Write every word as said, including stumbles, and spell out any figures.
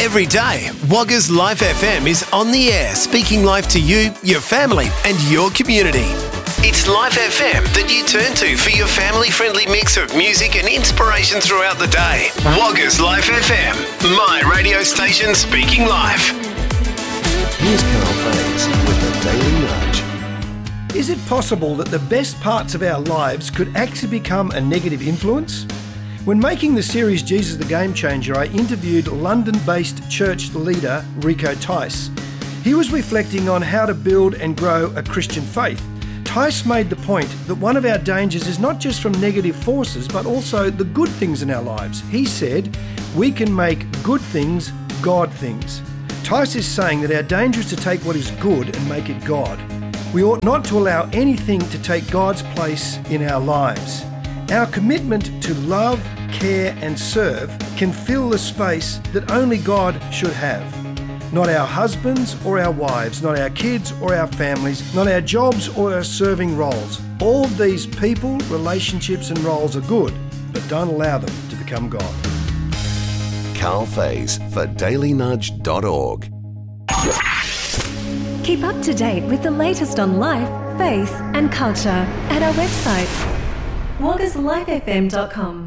Every day, Wagga's Life F M is on the air, speaking life to you, your family and your community. It's Life F M that you turn to for your family-friendly mix of music and inspiration throughout the day. Wagga's Life F M, my radio station speaking life. Here's Carl Faze with the Daily Nudge. Is it possible that the best parts of our lives could actually become a negative influence? When making the series Jesus the Game Changer, I interviewed London-based church leader Rico Tice. He was reflecting on how to build and grow a Christian faith. Tice made the point that one of our dangers is not just from negative forces, but also the good things in our lives. He said, we can make good things God things. Tice is saying that our danger is to take what is good and make it God. We ought not to allow anything to take God's place in our lives. Our commitment to love, care and serve can fill the space that only God should have. Not our husbands or our wives, not our kids or our families, not our jobs or our serving roles. All of these people, relationships and roles are good, but don't allow them to become God. Carl Faze for daily nudge dot org. Keep up to date with the latest on life, faith and culture at our website, waggas life f m dot com.